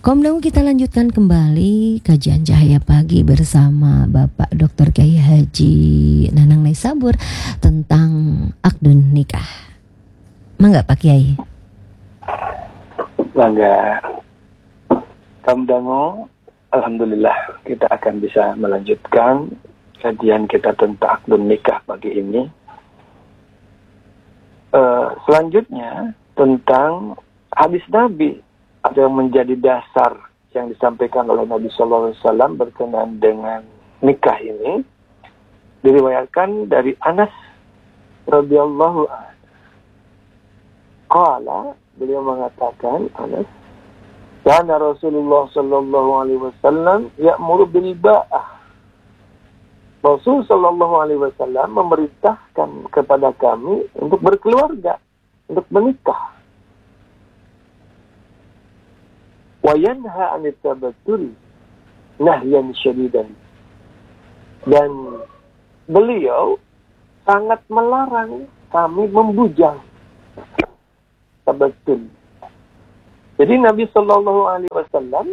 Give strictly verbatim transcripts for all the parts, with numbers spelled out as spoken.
Kaum Dawu, kita lanjutkan kembali kajian Cahaya Pagi bersama Bapak Doktor Kiai Haji Nanang Naisabur tentang akdun nikah. Mangga Pak Kiai. Mangga. Kaum Dawu, alhamdulillah kita akan bisa melanjutkan kajian kita tentang akdun nikah pagi ini. Uh, selanjutnya tentang hadis Nabi ada yang menjadi dasar yang disampaikan oleh Nabi Shallallahu Alaihi Wasallam berkenaan dengan nikah ini, diriwayatkan dari Anas radhiyallahu anhu. Qala, beliau mengatakan, Anas, kana Rasulullah Shallallahu Alaihi Wasallam ya'muru bil ba'ah. Rasul Shallallahu Alaihi Wasallam memerintahkan kepada kami untuk berkeluarga, untuk menikah. Wa yanha 'anit tabattul nahyan syadidan. Dan beliau sangat melarang kami membujang tabattul. Jadi Nabi Sallallahu Alaihi Wasallam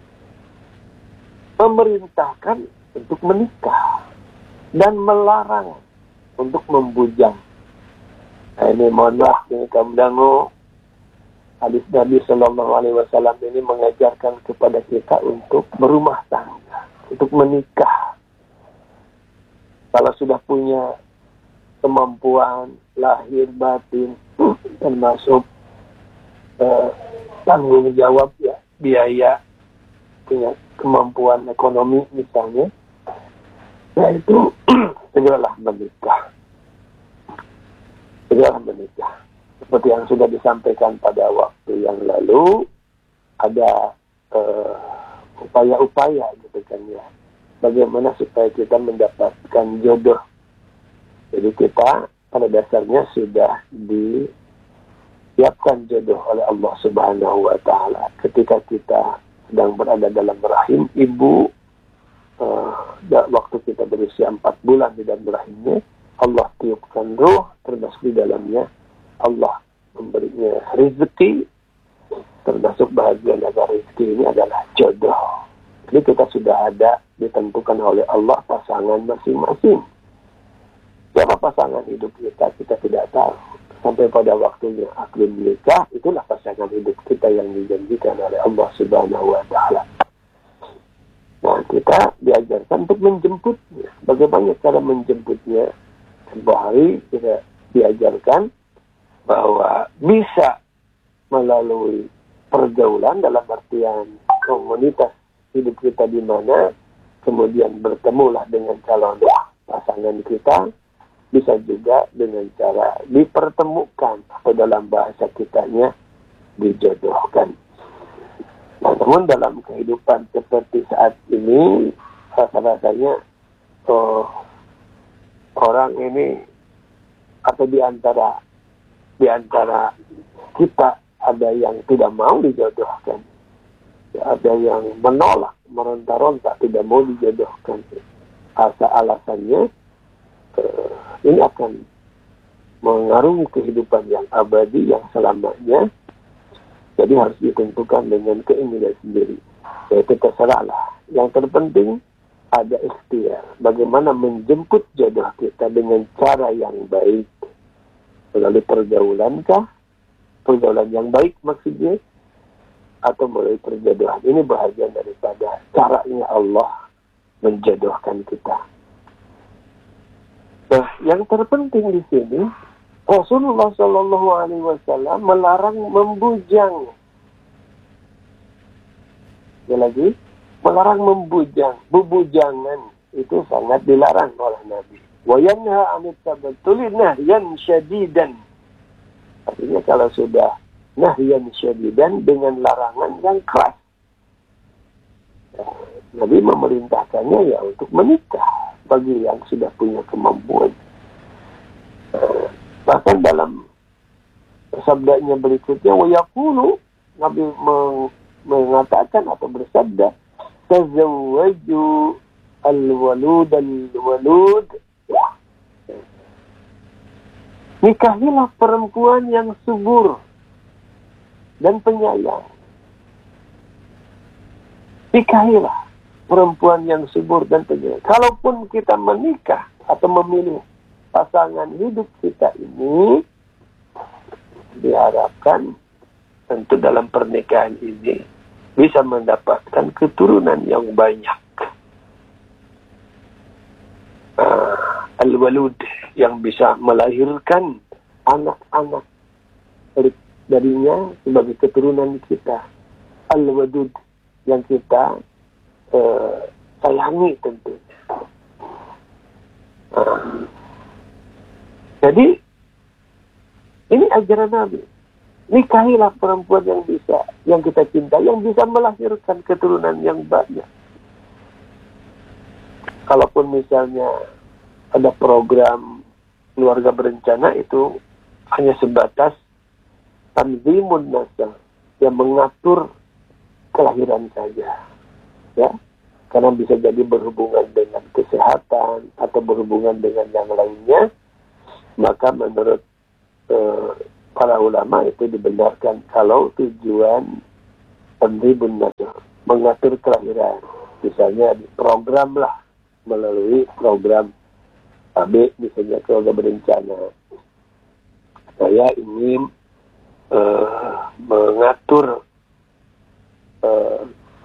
memerintahkan untuk menikah dan melarang untuk membujang. Nah, ini mohon maaf ini kaum dangu. Hadis Nabi Sallallahu Alaihi Wasallam ini mengajarkan kepada kita untuk berumah tangga, untuk menikah. Kalau sudah punya kemampuan lahir batin, termasuk eh, tanggung jawab ya, biaya, punya kemampuan ekonomi misalnya, nah itu segeralah menikah, segeralah menikah. Seperti yang sudah disampaikan pada waktu yang lalu, ada uh, upaya-upaya gitu kan ya, bagaimana supaya kita mendapatkan jodoh. Jadi kita pada dasarnya sudah disiapkan jodoh oleh Allah Subhanahu Wa Taala. Ketika kita sedang berada dalam rahim ibu, uh, waktu kita berusia empat bulan di dalam rahimnya, Allah tiupkan ruh, termasuk di dalamnya Allah memberinya rezeki, termasuk bahagian dari rezeki ini adalah jodoh. Jadi kita sudah ada ditentukan oleh Allah pasangan masing-masing. Siapa pasangan hidup kita, kita tidak tahu. Sampai pada waktunya akad nikah, itulah pasangan hidup kita yang dijanjikan oleh Allah Subhanahu Wa Taala. Nah, kita diajarkan untuk menjemputnya. Bagaimana cara menjemputnya? Sebuah hari kita diajarkan bahwa bisa melalui pergaulan dalam artian komunitas hidup kita di mana kemudian bertemulah dengan calon pasangan kita, bisa juga dengan cara dipertemukan atau dalam bahasa kitanya dijodohkan. Nah, namun dalam kehidupan seperti saat ini rasa-rasanya oh, orang ini atau di antara di antara kita ada yang tidak mau dijodohkan, ada yang menolak, meronta-ronta, tidak mau dijodohkan. Asa alasannya eh, ini akan mengarungi kehidupan yang abadi, yang selamanya. Jadi harus ditentukan dengan keinginan sendiri. Yaitu terserahlah. Yang terpenting ada ikhtiar. Bagaimana menjemput jodoh kita dengan cara yang baik. Melalui pergaulan kah? Pergaulan yang baik maksudnya? Atau melalui perjodohan? Ini bahagian daripada caranya Allah menjodohkan kita. Nah, yang terpenting di sini, Rasulullah Shallallahu Alaihi Wasallam melarang membujang. Ya lagi, melarang membujang. Bebujangan itu sangat dilarang oleh Nabi. Wa yanha 'anit tabattuli nahyan syadidan. Artinya kalau sudah nahyan syadidan dengan larangan yang keras. Nah, Nabi memerintahkannya ya untuk menikah bagi yang sudah punya kemampuan. Uh, bahkan dalam sabdanya berikutnya, wa yaqulu, Nabi meng- mengatakan atau bersabda, tazawwaju al-walud al-walud. Nikahilah perempuan yang subur dan penyayang. Nikahilah perempuan yang subur dan penyiar. Kalaupun kita menikah atau memilih pasangan hidup kita ini, diharapkan tentu dalam pernikahan ini bisa mendapatkan keturunan yang banyak. Uh, Al-walud, yang bisa melahirkan anak-anak darinya sebagai keturunan kita. Al-wadud, yang kita uh, sayangi tentunya. Uh, jadi ini ajaran Nabi. Nikahilah perempuan yang bisa, yang kita cinta, yang bisa melahirkan keturunan yang banyak. Kalaupun misalnya ada program keluarga berencana, itu hanya sebatas tanzimun nasal, yang mengatur kelahiran saja, ya, karena bisa jadi berhubungan dengan kesehatan atau berhubungan dengan yang lainnya, maka menurut eh, para ulama itu dibenarkan kalau tujuan tanzimun nasal, mengatur kelahiran, misalnya di program lah, melalui program A B, misalnya keluarga berencana, saya ingin uh, mengatur uh,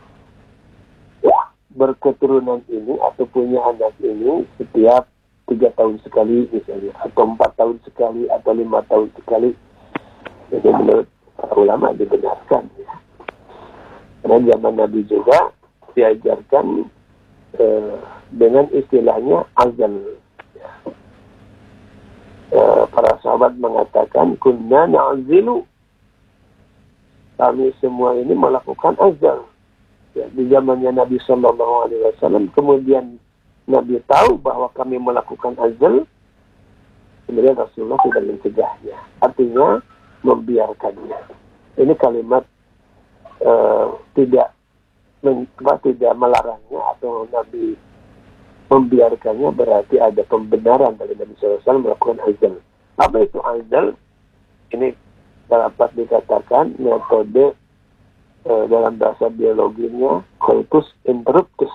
berketurunan ini atau punya anak ini setiap tiga tahun sekali misalnya, atau empat tahun sekali, atau lima tahun sekali. Jadi menurut para ulama dibenarkan, ya. Karena zaman Nabi juga diajarkan uh, dengan istilahnya azal. Ya. Uh, para sahabat mengatakan, kunna na'zilu, kami semua ini melakukan azal. Ya, di zamannya Nabi Sallallahu Alaihi Wasallam, kemudian Nabi tahu bahwa kami melakukan azal, kemudian Rasulullah tidak mencegahnya, artinya membiarkannya. Ini kalimat uh, tidak men, tidak melarangnya atau Nabi membiarkannya, berarti ada pembenaran dari Nabi Sallallahu Alaihi Wasallam melakukan azal. Apa itu azal? Ini dapat dikatakan metode Uh, dalam bahasa biologinya coitus interruptus,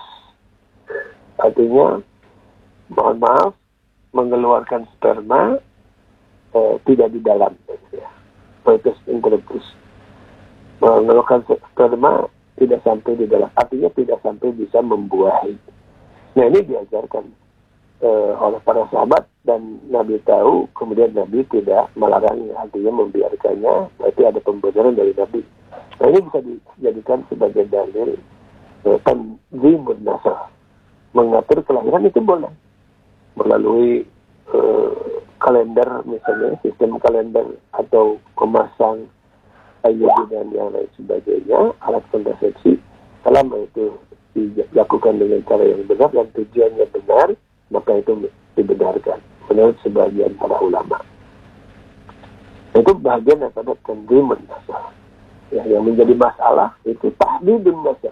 artinya mohon maaf mengeluarkan sperma uh, tidak di dalam, ya. Coitus interruptus, mengeluarkan sperma tidak sampai di dalam, artinya tidak sampai bisa membuahi. Nah, ini diajarkan uh, oleh para sahabat dan Nabi tahu, kemudian Nabi tidak melarangnya, artinya membiarkannya, berarti ada pembenaran dari Nabi. Nah, ini bisa dijadikan sebagai dalil eh, tanzimun nasal, mengatur kelahiran itu boleh melalui eh, kalender, misalnya sistem kalender, atau memasang I U D dan yang lain sebagainya, alat kontrasepsi. Selama itu dilakukan dengan cara yang benar dan tujuannya benar, maka itu dibenarkan menurut sebagian para ulama. Itu bagian daripada tanzimun nasal. Ya, yang menjadi masalah itu tahdidun nasal,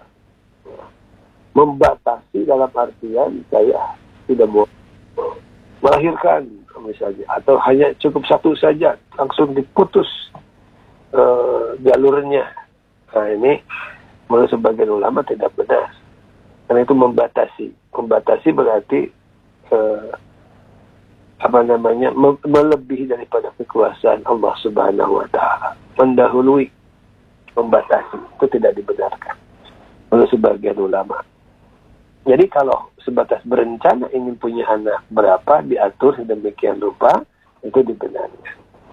membatasi dalam artian saya tidak mau melahirkan misalnya, atau hanya cukup satu saja langsung diputus uh, jalurnya. Nah, ini menurut sebagian ulama tidak benar, karena itu membatasi. Membatasi berarti uh, apa namanya me- melebihi daripada kekuasaan Allah Subhanahu Wa Taala, mendahului, membatasi, itu tidak dibenarkan oleh sebagian ulama. Jadi kalau sebatas berencana ingin punya anak berapa, diatur sedemikian rupa, itu dibenarkan.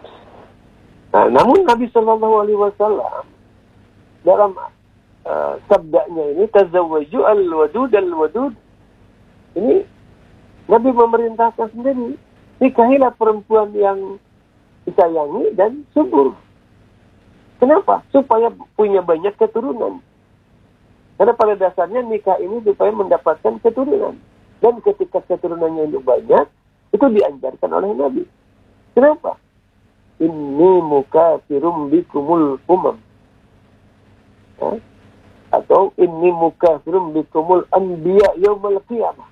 Nah, namun Nabi Sallallahu Alaihi Wasallam dalam uh, sabdanya ini, tazawwaju al-wadud al-wadud, ini Nabi memerintahkan sendiri, nikahilah perempuan yang disayangi dan subur. Kenapa? Supaya punya banyak keturunan. Karena pada dasarnya nikah ini supaya mendapatkan keturunan. Dan ketika keturunannya itu banyak, itu diajarkan oleh Nabi. Kenapa? Inni mukafirum bikumul umam. Ya? Atau inni mukafirum bikumul anbiya yawmal qiyamah.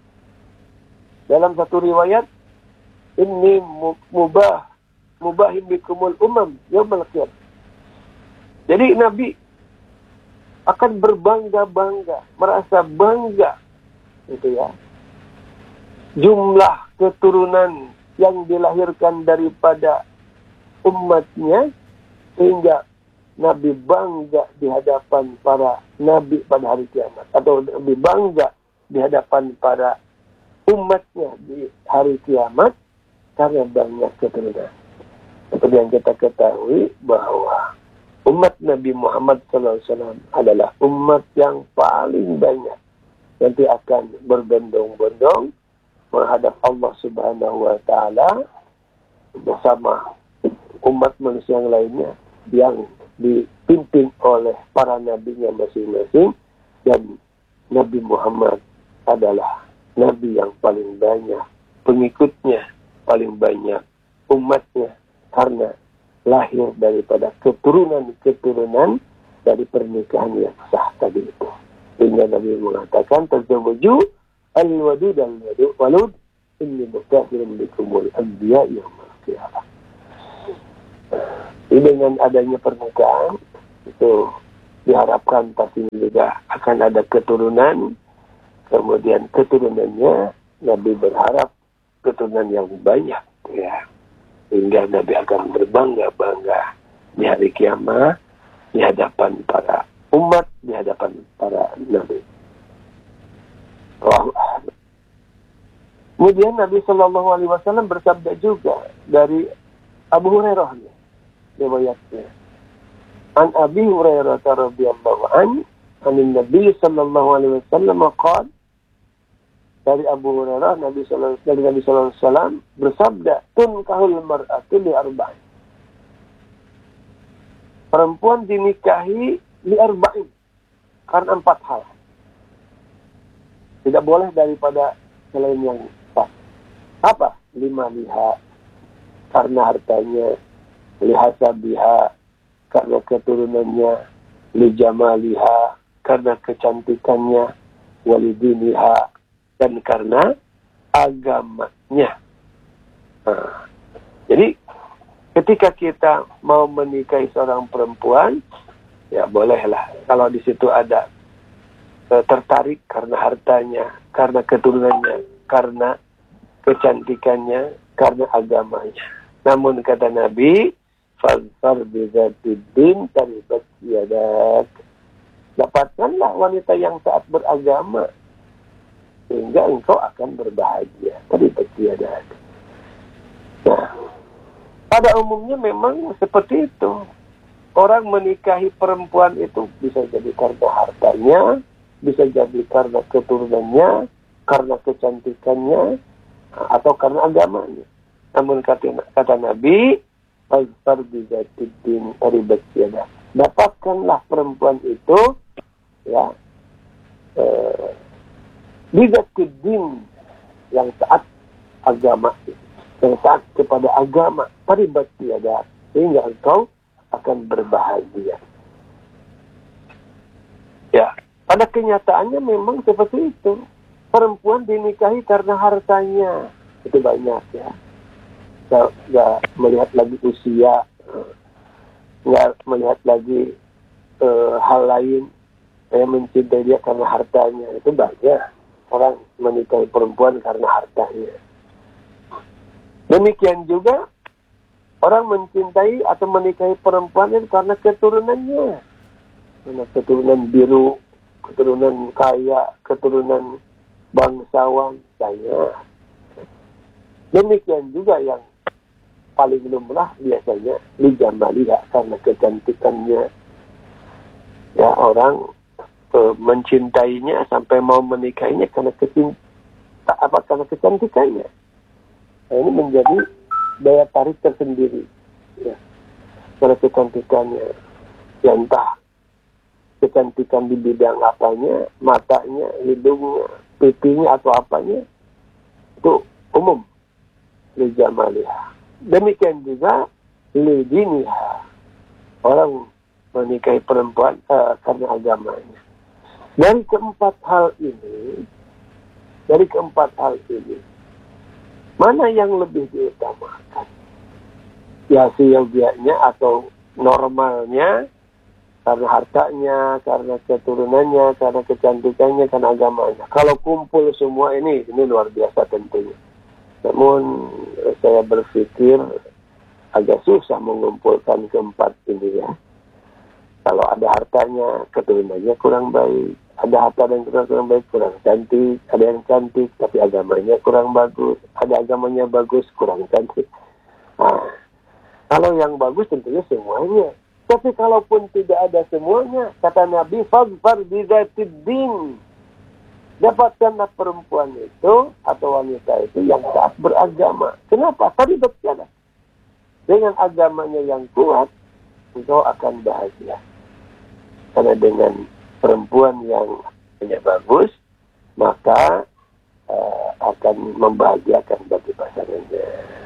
Dalam satu riwayat, inni mubah mubahim bikumul umam yawmal qiyamah. Jadi Nabi akan berbangga-bangga, merasa bangga, gitu ya. Jumlah keturunan yang dilahirkan daripada umatnya, sehingga Nabi bangga di hadapan para nabi pada hari kiamat, atau Nabi bangga di hadapan para umatnya di hari kiamat karena banyak keturunan. Seperti yang kita ketahui bahwa umat Nabi Muhammad shallallahu alaihi wasallam adalah umat yang paling banyak nanti akan berbondong-bondong menghadap Allah Subhanahu wa Ta'ala bersama umat manusia yang lainnya yang dipimpin oleh para nabinya masing-masing, dan Nabi Muhammad adalah nabi yang paling banyak pengikutnya, paling banyak umatnya, karena lahir daripada keturunan-keturunan dari pernikahan yang sah tadi itu. Sehingga Nabi mengatakan, tazawwaju al-wadud al-wadud walud inni mukathirun bikumul anbiya yaumil qiyamah. Jadi dengan adanya pernikahan itu diharapkan pasti juga akan ada keturunan, kemudian keturunannya Nabi berharap keturunan yang banyak, ya, sehingga Nabi akan berbangga-bangga di hari kiamat di hadapan para umat, di hadapan para nabi. Wow. Kemudian Nabi Shallallahu Alaihi Wasallam bersabda juga dari Abu Hurairah, riwayatnya, an Abi Hurairah radhiyallahu an, anin Nabi Shallallahu Alaihi Wasallam qala, dari Abu Hurairah, Nabi Sallallahu Alaihi Wasallam bersabda, tunkahul mar'atu li arba'in. Perempuan dinikahi li arba'in karena empat hal. Tidak boleh daripada selain yang empat. Apa? Lima liha, karena hartanya, lihasabiha, karena keturunannya, lijamaliha, karena kecantikannya, walidiniha, dan karena agamanya. Nah, jadi ketika kita mau menikahi seorang perempuan, ya bolehlah kalau di situ ada eh, tertarik karena hartanya, karena keturunannya, karena kecantikannya, karena agamanya. Namun kata Nabi, fazfar bizatiddin taribat yadak. Dapatkanlah wanita yang taat beragama, sehingga engkau akan berbahagia. Tadi bertiada. Nah, pada umumnya memang seperti itu. Orang menikahi perempuan itu bisa jadi karena hartanya, bisa jadi karena keturunannya, karena kecantikannya, atau karena agamanya. Namun kata, kata Nabi, azfar bizatiddin taribat yadak. Dapatkanlah perempuan itu, ya, eh, bizatiddin, yang taat agama, yang taat kepada agama, taribat yadak, sehingga engkau akan berbahagia. Ya, pada kenyataannya memang seperti itu. Perempuan dinikahi karena hartanya, itu banyak, ya. Nggak, nggak melihat lagi usia, nggak melihat lagi uh, hal lain. Saya mencintai dia karena hartanya, itu banyak. Orang menikahi perempuan karena hartanya. Demikian juga orang mencintai atau menikahi perempuan karena keturunannya, karena keturunan biru, keturunan kaya, keturunan bangsawan, banyak. Demikian juga yang paling lumrah biasanya lijamaliha, karena kecantikannya. Ya, orang mencintainya sampai mau menikahinya karena kecinta apa karena kecantikannya. Nah, ini menjadi daya tarik tersendiri, ya, karena kecantikannya. Ya, entah kecantikan di bidang apanya, matanya, hidungnya, pipinya atau apanya, itu umum. Lijamaliha. Demikian juga lidiniha, orang menikahi perempuan uh, karena agamanya. Dari keempat hal ini, dari keempat hal ini, mana yang lebih diutamakan? Ya, siogianya atau normalnya, karena hartanya, karena keturunannya, karena kecantikannya, karena agamanya. Kalau kumpul semua ini, ini luar biasa tentunya. Namun saya berpikir agak susah mengumpulkan keempat ini ya. Kalau ada hartanya, keturunannya kurang baik. Ada harta dan kurang, kurang baik, kurang cantik. Ada yang cantik, tapi agamanya kurang bagus. Ada agamanya bagus, kurang cantik. Nah, kalau yang bagus tentunya semuanya. Tapi kalaupun tidak ada semuanya, kata Nabi, fadfar bidatid din. Dapatkanlah perempuan itu atau wanita itu yang taat beragama. Kenapa? Tadi berkata, dengan agamanya yang kuat, engkau akan bahagia. Karena dengan perempuan yang punya bagus, maka uh, akan membahagiakan bagi pasangannya.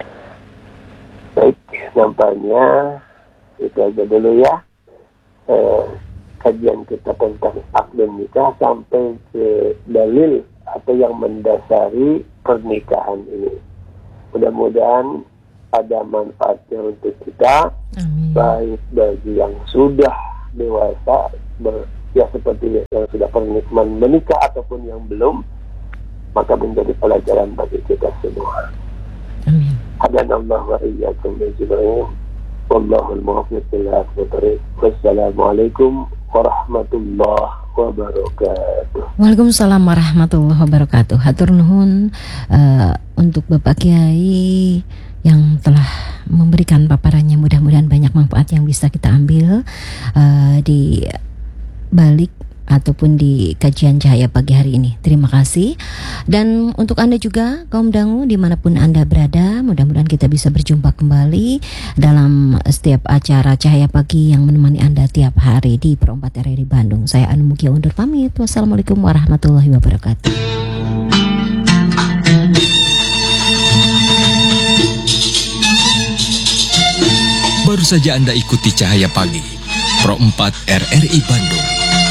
Baik, nampaknya itu aja dulu ya. Uh, kajian kita tentang akdun nikah sampai ke dalil atau yang mendasari pernikahan ini. Mudah-mudahan ada manfaatnya untuk kita. Amin. Baik bagi yang sudah dewasa ber, ya seperti yang sudah pernah menikah ataupun yang belum, maka menjadi pelajaran bagi kita semua. Amin. Hadanallah wa iyyakum ajma'in. Wallahul muwaffiq ila aqwamit thoriq. Wassalamualaikum warahmatullahi wabarakatuh. Waalaikumsalam warahmatullahi wabarakatuh. Hatur nuhun uh, untuk Bapak Kiai yang telah memberikan paparannya. Mudah-mudahan banyak manfaat yang bisa kita ambil uh, di balik ataupun di kajian Cahaya Pagi hari ini. Terima kasih. Dan untuk Anda juga, kaum dangu dimanapun Anda berada, mudah-mudahan kita bisa berjumpa kembali dalam setiap acara Cahaya Pagi yang menemani Anda tiap hari di Pro empat R R I Bandung. Saya Anu Mugia undur pamit. Wassalamualaikum warahmatullahi wabarakatuh. Baru saja Anda ikuti Cahaya Pagi Pro empat R R I Bandung.